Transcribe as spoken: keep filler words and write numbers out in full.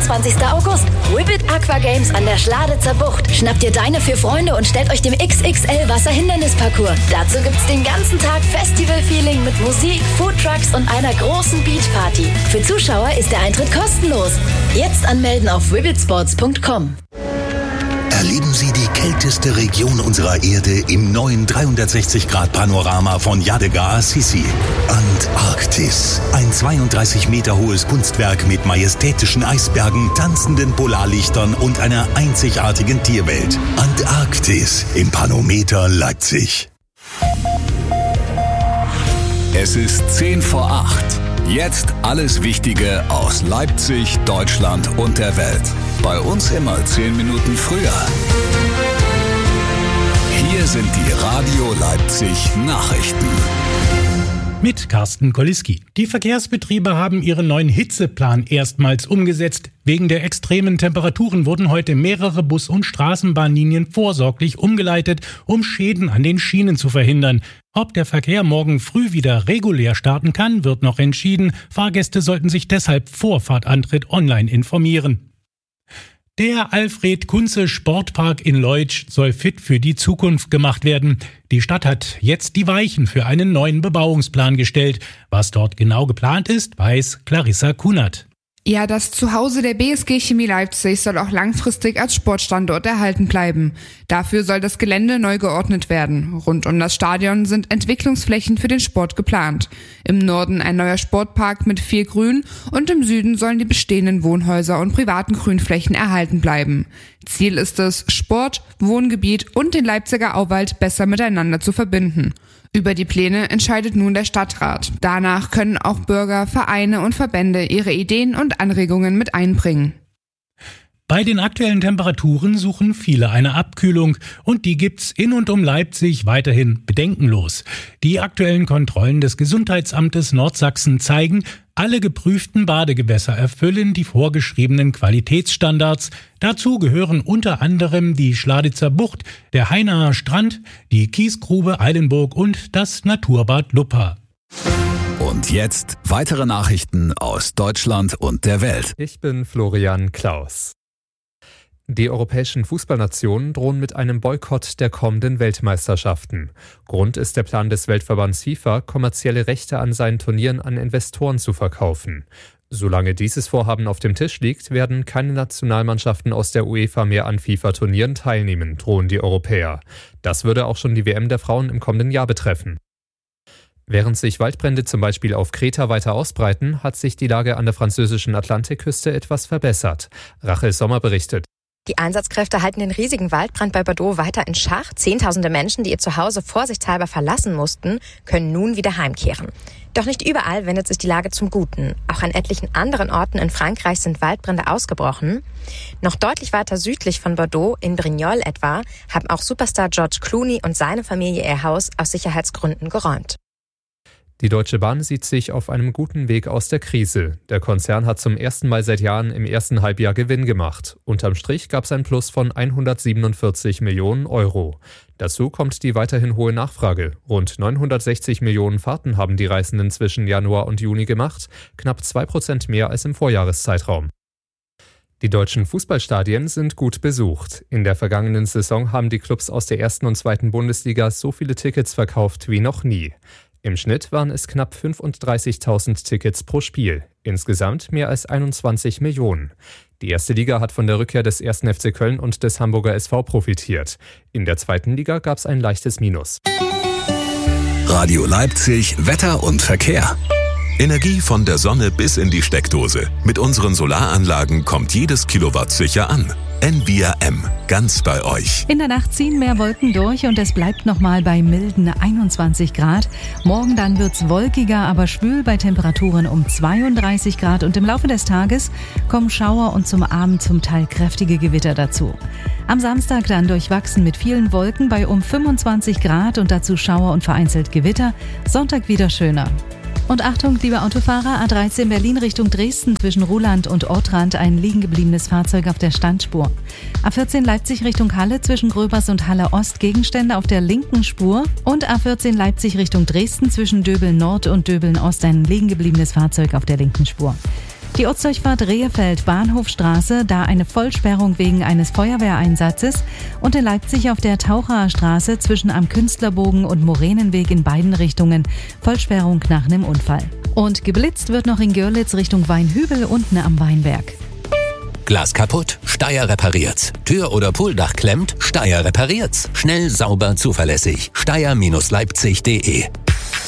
fünfundzwanzigster August. Whippet Aqua Games an der Schladitzer Bucht. Schnappt ihr deine vier Freunde und stellt euch dem X X L Wasserhindernisparcours. Dazu gibt's den ganzen Tag Festival-Feeling mit Musik, Foodtrucks und einer großen Beachparty. Für Zuschauer ist der Eintritt kostenlos. Jetzt anmelden auf whippet sports punkt com. Erleben Sie die kälteste Region unserer Erde im neuen dreihundertsechzig Grad Panorama von Yadega Assisi. Antarktis. Ein zweiunddreißig Meter hohes Kunstwerk mit majestätischen Eisbergen, tanzenden Polarlichtern und einer einzigartigen Tierwelt. Antarktis im Panometer Leipzig. Es ist zehn vor acht. Jetzt alles Wichtige aus Leipzig, Deutschland und der Welt. Bei uns immer zehn Minuten früher. Hier sind die Radio Leipzig Nachrichten. Mit Carsten Koliski. Die Verkehrsbetriebe haben ihren neuen Hitzeplan erstmals umgesetzt. Wegen der extremen Temperaturen wurden heute mehrere Bus- und Straßenbahnlinien vorsorglich umgeleitet, um Schäden an den Schienen zu verhindern. Ob der Verkehr morgen früh wieder regulär starten kann, wird noch entschieden. Fahrgäste sollten sich deshalb vor Fahrtantritt online informieren. Der Alfred-Kunze-Sportpark in Leutsch soll fit für die Zukunft gemacht werden. Die Stadt hat jetzt die Weichen für einen neuen Bebauungsplan gestellt. Was dort genau geplant ist, weiß Clarissa Kunert. Ja, das Zuhause der B S G Chemie Leipzig soll auch langfristig als Sportstandort erhalten bleiben. Dafür soll das Gelände neu geordnet werden. Rund um das Stadion sind Entwicklungsflächen für den Sport geplant. Im Norden ein neuer Sportpark mit viel Grün und im Süden sollen die bestehenden Wohnhäuser und privaten Grünflächen erhalten bleiben. Ziel ist es, Sport, Wohngebiet und den Leipziger Auwald besser miteinander zu verbinden. Über die Pläne entscheidet nun der Stadtrat. Danach können auch Bürger, Vereine und Verbände ihre Ideen und Anregungen mit einbringen. Bei den aktuellen Temperaturen suchen viele eine Abkühlung und die gibt's in und um Leipzig weiterhin bedenkenlos. Die aktuellen Kontrollen des Gesundheitsamtes Nordsachsen zeigen, alle geprüften Badegewässer erfüllen die vorgeschriebenen Qualitätsstandards. Dazu gehören unter anderem die Schladitzer Bucht, der Hainaer Strand, die Kiesgrube Eilenburg und das Naturbad Luppa. Und jetzt weitere Nachrichten aus Deutschland und der Welt. Ich bin Florian Klaus. Die europäischen Fußballnationen drohen mit einem Boykott der kommenden Weltmeisterschaften. Grund ist der Plan des Weltverbands FIFA, kommerzielle Rechte an seinen Turnieren an Investoren zu verkaufen. Solange dieses Vorhaben auf dem Tisch liegt, werden keine Nationalmannschaften aus der UEFA mehr an FIFA-Turnieren teilnehmen, drohen die Europäer. Das würde auch schon die W M der Frauen im kommenden Jahr betreffen. Während sich Waldbrände zum Beispiel auf Kreta weiter ausbreiten, hat sich die Lage an der französischen Atlantikküste etwas verbessert. Rachel Sommer berichtet. Die Einsatzkräfte halten den riesigen Waldbrand bei Bordeaux weiter in Schach. Zehntausende Menschen, die ihr Zuhause vorsichtshalber verlassen mussten, können nun wieder heimkehren. Doch nicht überall wendet sich die Lage zum Guten. Auch an etlichen anderen Orten in Frankreich sind Waldbrände ausgebrochen. Noch deutlich weiter südlich von Bordeaux, in Brignoles etwa, haben auch Superstar George Clooney und seine Familie ihr Haus aus Sicherheitsgründen geräumt. Die Deutsche Bahn sieht sich auf einem guten Weg aus der Krise. Der Konzern hat zum ersten Mal seit Jahren im ersten Halbjahr Gewinn gemacht. Unterm Strich gab es ein Plus von hundertsiebenundvierzig Millionen Euro. Dazu kommt die weiterhin hohe Nachfrage. Rund neunhundertsechzig Millionen Fahrten haben die Reisenden zwischen Januar und Juni gemacht, knapp zwei Prozent mehr als im Vorjahreszeitraum. Die deutschen Fußballstadien sind gut besucht. In der vergangenen Saison haben die Clubs aus der ersten und zweiten Bundesliga so viele Tickets verkauft wie noch nie. Im Schnitt waren es knapp fünfunddreißigtausend Tickets pro Spiel. Insgesamt mehr als einundzwanzig Millionen. Die erste Liga hat von der Rückkehr des ersten F C Köln und des Hamburger S V profitiert. In der zweiten Liga gab es ein leichtes Minus. Radio Leipzig, Wetter und Verkehr. Energie von der Sonne bis in die Steckdose. Mit unseren Solaranlagen kommt jedes Kilowatt sicher an. N V R M, ganz bei euch. In der Nacht ziehen mehr Wolken durch und es bleibt nochmal bei milden einundzwanzig Grad. Morgen dann wird's wolkiger, aber schwül bei Temperaturen um zweiunddreißig Grad. Und im Laufe des Tages kommen Schauer und zum Abend zum Teil kräftige Gewitter dazu. Am Samstag dann durchwachsen mit vielen Wolken bei um fünfundzwanzig Grad und dazu Schauer und vereinzelt Gewitter. Sonntag wieder schöner. Und Achtung, liebe Autofahrer, A dreizehn Berlin Richtung Dresden zwischen Ruhland und Ortrand ein liegen gebliebenes Fahrzeug auf der Standspur. A vierzehn Leipzig Richtung Halle zwischen Gröbers und Halle Ost Gegenstände auf der linken Spur. Und A vierzehn Leipzig Richtung Dresden zwischen Döbeln Nord und Döbeln Ost ein liegen gebliebenes Fahrzeug auf der linken Spur. Die Ortsdurchfahrt Rehefeld-Bahnhofstraße, da eine Vollsperrung wegen eines Feuerwehreinsatzes, und in Leipzig auf der Taucherer Straße zwischen am Künstlerbogen und Moränenweg in beiden Richtungen. Vollsperrung nach einem Unfall. Und geblitzt wird noch in Görlitz Richtung Weinhügel unten am Weinberg. Glas kaputt? Steyr repariert's. Tür oder Pooldach klemmt? Steyr repariert's. Schnell, sauber, zuverlässig. Steyr Leipzig punkt de